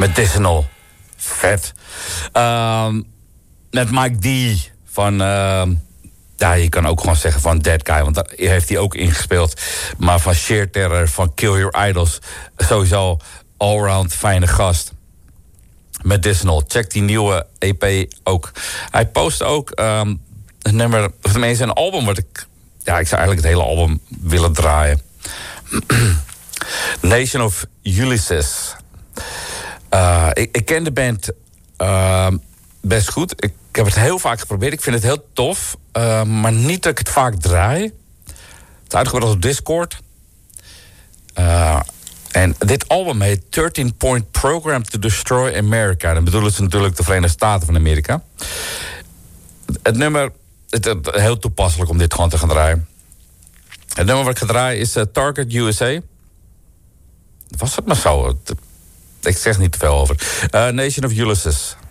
Medicinal. Vet. Met Mike D. van... ja, je kan ook gewoon zeggen van Dead Guy, want daar heeft hij ook ingespeeld. Maar van Sheer Terror, van Kill Your Idols. Sowieso allround fijne gast. Medicinal. Check die nieuwe EP ook. Hij post ook een nummer, of tenminste een album wat ik zou eigenlijk het hele album willen draaien. Nation of Ulysses. Ik ken de band best goed. Ik heb het heel vaak geprobeerd. Ik vind het heel tof. Maar niet dat ik het vaak draai. Het is uitgebracht op Discord. En dit album heet 13-Point Program to Destroy America. Dan bedoelen ze natuurlijk de Verenigde Staten van Amerika. Het nummer, het heel toepasselijk om dit gewoon te gaan draaien. Het nummer wat ik ga draaien is Target USA. Was het maar zo? Ik zeg niet te veel over. Nation of Ulysses.